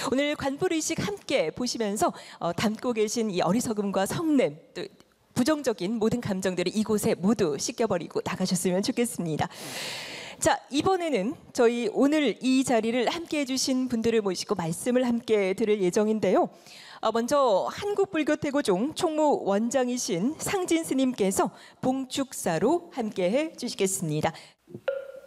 오늘 관불의식 함께 보시면서 담고 계신 이 어리석음과 성냄, 또 부정적인 모든 감정들을 이곳에 모두 씻겨버리고 나가셨으면 좋겠습니다. 자, 이번에는 저희 오늘 이 자리를 함께 해주신 분들을 모시고 말씀을 함께 들을 예정인데요. 먼저 한국불교태고종 총무 원장이신 상진 스님께서 봉축사로 함께 해주시겠습니다.